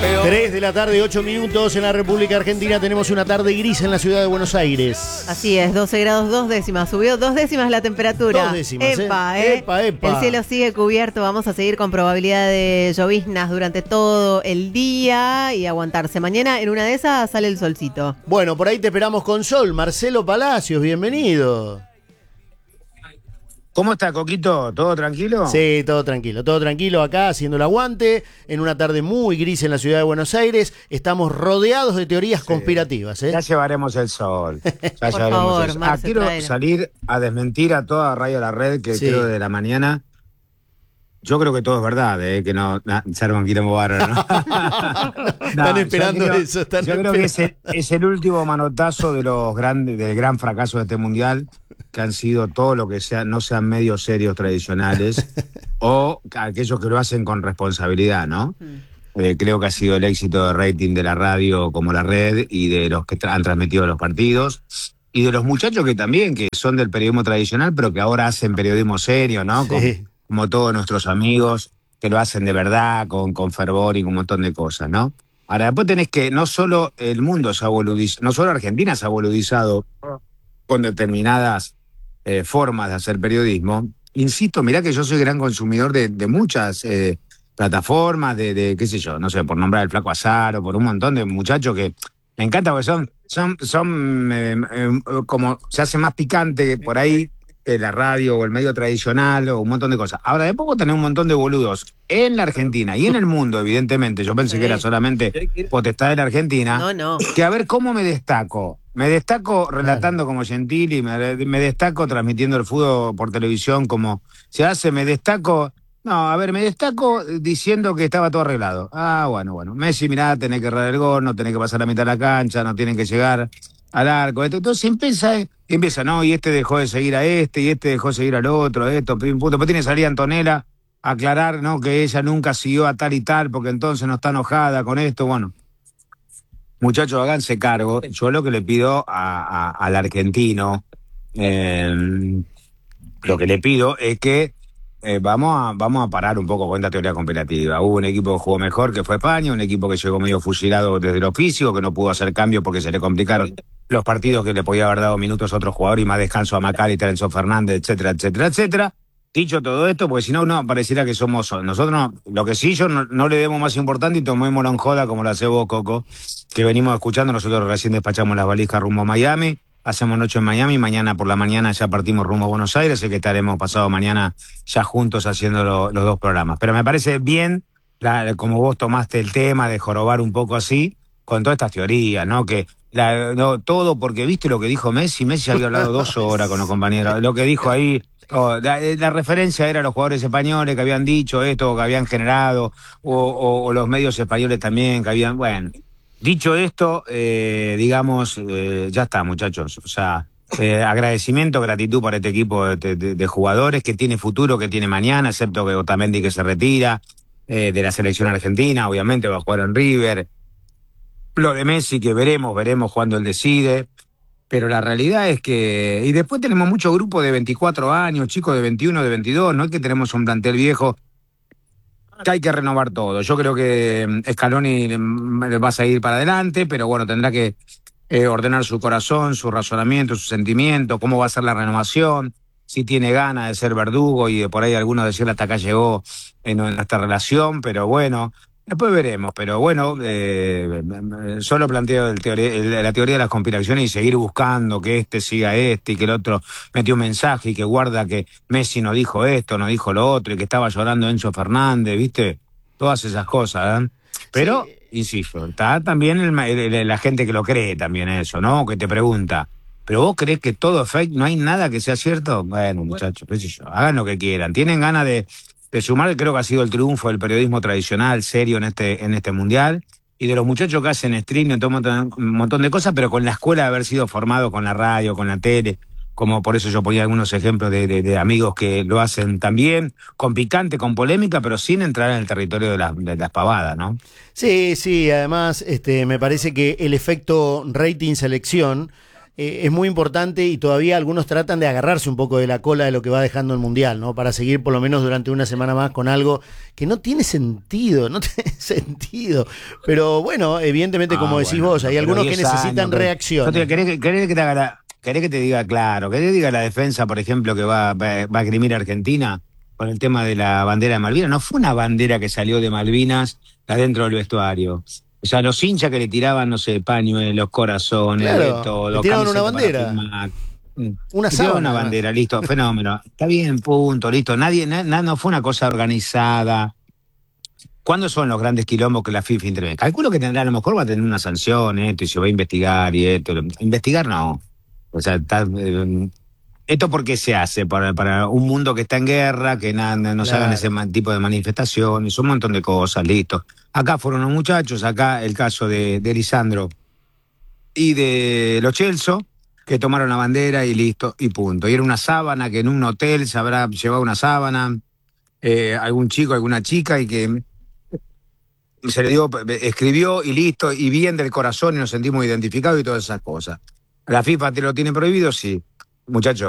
3 de la tarde, 8 minutos en la República Argentina. Tenemos una tarde gris en la ciudad de Buenos Aires. Así es, 12 grados 2 décimas. Subió 2 décimas la temperatura. 2 décimas, Epa. Epa. El cielo sigue cubierto. Vamos a seguir con probabilidad de lloviznas durante todo el día y aguantarse. Mañana en una de esas sale el solcito. Bueno, por ahí te esperamos con sol. Marcelo Palacios, bienvenido. ¿Cómo está, Coquito? ¿Todo tranquilo? Sí, todo tranquilo acá haciendo el aguante en una tarde muy gris en la ciudad de Buenos Aires. Estamos rodeados de teorías conspirativas. Ya llevaremos el sol. Ya Por favor, el sol. Marce, Quiero traelo. salir a desmentir a toda Radio La Red, que creo de la mañana. Yo creo que todo es verdad, que no se arma un quilombo bárbaro, ¿no? Están esperando eso. Yo creo que es el último manotazo de los del gran fracaso de este mundial, que han sido todo lo que no sean medios serios tradicionales o aquellos que lo hacen con responsabilidad, ¿no? Creo que ha sido el éxito de rating de la radio como La Red y de los que han transmitido los partidos y de los muchachos que también, que son del periodismo tradicional, pero que ahora hacen periodismo serio, ¿no? Sí. Como todos nuestros amigos que lo hacen de verdad, con fervor y con un montón de cosas, ¿no? Ahora, después tenés que no solo el mundo se ha boludizado, no solo Argentina se ha boludizado con determinadas formas de hacer periodismo. Insisto, mirá que yo soy gran consumidor de muchas plataformas, de qué sé yo, no sé, por nombrar el Flaco Azaro, por un montón de muchachos que me encanta porque son como se hace más picante por ahí la radio o el medio tradicional o un montón de cosas. Ahora, de poco tenés un montón de boludos en la Argentina y en el mundo, evidentemente. Yo pensé que era solamente potestad de la Argentina. No. Que a ver cómo me destaco. Me destaco relatando como Gentili, me destaco transmitiendo el fútbol por televisión como se hace, me destaco diciendo que estaba todo arreglado. Bueno. Messi, mirá, tenés que errar el gol, no tenés que pasar la mitad de la cancha, no tienen que llegar al arco. Entonces empieza, no, y este dejó de seguir a este, y este dejó de seguir al otro, esto, pim, puto. Después tiene que salir Antonella a aclarar, ¿no? Que ella nunca siguió a tal y tal, porque entonces no está enojada con esto. Bueno, muchachos, háganse cargo. Yo lo que le pido al argentino, lo que le pido es que vamos a parar un poco con esta teoría comparativa. Hubo un equipo que jugó mejor, que fue España, un equipo que llegó medio fusilado desde lo físico, que no pudo hacer cambios porque se le complicaron los partidos, que le podía haber dado minutos a otro jugador y más descanso a McAllister, Enzo Fernández, etcétera. Dicho todo esto, porque si no, pareciera que somos nosotros. Lo que sí, yo no le demos más importante y tomémoslo en joda como lo hace vos, Coco, que venimos escuchando. Nosotros recién despachamos las valijas rumbo a Miami. Hacemos noche en Miami, mañana por la mañana ya partimos rumbo a Buenos Aires, sé que estaremos pasado mañana ya juntos haciendo los dos programas. Pero me parece bien, como vos tomaste el tema de jorobar un poco así, con todas estas teorías, ¿no? Que todo, porque viste lo que dijo Messi había hablado 2 horas con los compañeros, lo que dijo ahí, la referencia era los jugadores españoles que habían dicho esto, que habían generado, o los medios españoles también, que habían, bueno... Dicho esto, digamos, ya está, muchachos. O sea, agradecimiento, gratitud para este equipo de jugadores que tiene futuro, que tiene mañana, excepto que Otamendi, que se retira, de la selección argentina, obviamente va a jugar en River. Lo de Messi, que veremos cuando él decide. Pero la realidad es que... Y después tenemos muchos grupos de 24 años, chicos de 21, de 22, no es que tenemos un plantel viejo, que hay que renovar todo. Yo creo que Scaloni va a seguir para adelante, pero bueno, tendrá que ordenar su corazón, su razonamiento, su sentimiento, cómo va a ser la renovación, si tiene ganas de ser verdugo y de por ahí algunos decirle hasta acá llegó en esta relación, pero bueno, después veremos. Pero bueno, solo planteo la teoría de las conspiraciones y seguir buscando que este siga este y que el otro metió un mensaje y que guarda que Messi no dijo esto, no dijo lo otro y que estaba llorando Enzo Fernández, ¿viste? Todas esas cosas, ¿eh? Pero, insisto, está también la gente que lo cree también eso, ¿no? Que te pregunta, ¿pero vos creés que todo es fake? ¿No hay nada que sea cierto? Bueno, muchachos, qué sé yo, hagan lo que quieran. ¿Tienen ganas de sumar? Creo que ha sido el triunfo del periodismo tradicional, serio en este mundial, y de los muchachos que hacen streaming, un montón de cosas, pero con la escuela de haber sido formado con la radio, con la tele, como por eso yo ponía algunos ejemplos de amigos que lo hacen también, con picante, con polémica, pero sin entrar en el territorio de las pavadas, ¿no? Sí, además me parece que el efecto rating selección es muy importante y todavía algunos tratan de agarrarse un poco de la cola de lo que va dejando el Mundial, ¿no? Para seguir por lo menos durante una semana más con algo que no tiene sentido, no tiene sentido. Pero bueno, evidentemente, como decís vos, hay algunos que necesitan reacciones. ¿Querés que te haga querés que te diga claro? ¿Querés que diga la defensa, por ejemplo, que va a grimir a Argentina con el tema de la bandera de Malvinas? No fue una bandera que salió de Malvinas de adentro del vestuario. O sea, los hinchas que le tiraban, no sé, pañuelos, corazones, Claro, de todo. le tiraban una camisetas para bandera. firmar. Una Le tiraban sábana, una además. bandera, listo, fenómeno. Está bien, punto, listo. Nadie, no fue una cosa organizada. ¿Cuándo son los grandes quilombos que la FIFA interviene? Calculo que tendrá, a lo mejor va a tener una sanción, esto, y se va a investigar y esto. Investigar no. O sea, ¿esto por qué se hace? Para un mundo que está en guerra, que no se hagan ese tipo de manifestaciones, un montón de cosas, listo. Acá fueron los muchachos, acá el caso de Lisandro y de Lo Celso, que tomaron la bandera y listo, y punto. Y era una sábana que en un hotel se habrá llevado una sábana, algún chico, alguna chica, y que se le dio, escribió y listo, y bien del corazón, y nos sentimos identificados y todas esas cosas. ¿La FIFA te lo tiene prohibido? Sí. Muchachos.